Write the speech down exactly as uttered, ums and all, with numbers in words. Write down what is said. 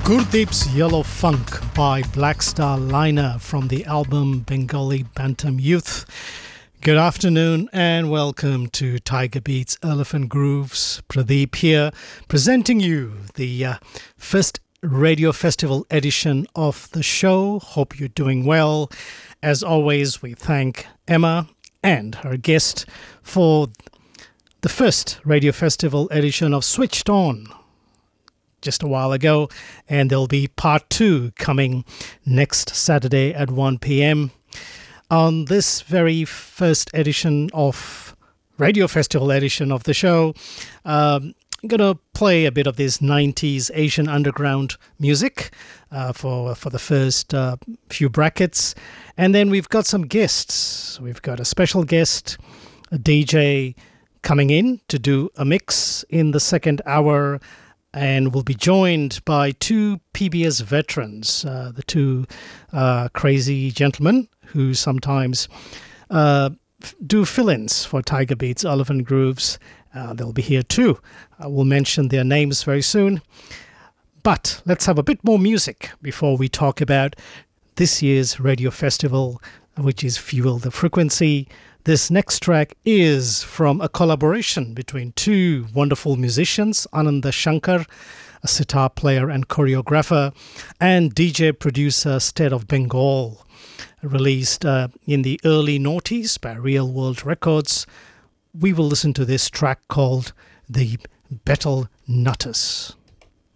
Gurdeep's Yellow Funk by Black Star Liner from the album Bengali Bantam Youth. Good afternoon and welcome to Tiger Beats Elephant Grooves. Pradeep here, presenting you the uh, first radio festival edition of the show. Hope you're doing well. As always, we thank Emma and her guest for the first radio festival edition of Switched On just a while ago, and there'll be part two coming next Saturday at one p.m. On this very first edition of Radio Festival edition of the show, um, I'm going to play a bit of this nineties Asian underground music uh, for, for the first uh, few brackets. And then we've got some guests. We've got a special guest, a D J coming in to do a mix in the second hour, and we'll be joined by two P B S veterans, uh, the two uh, crazy gentlemen who sometimes uh, f- do fill-ins for Tiger Beats Elephant Grooves. Uh, they'll be here too. I will mention their names very soon. But let's have a bit more music before we talk about this year's radio festival, which is Fuel the Frequency. This next track is from a collaboration between two wonderful musicians, Ananda Shankar, a sitar player and choreographer, and D J producer State of Bengal, released uh, in the early noughties by Real World Records. We will listen to this track called The Betel Nutters.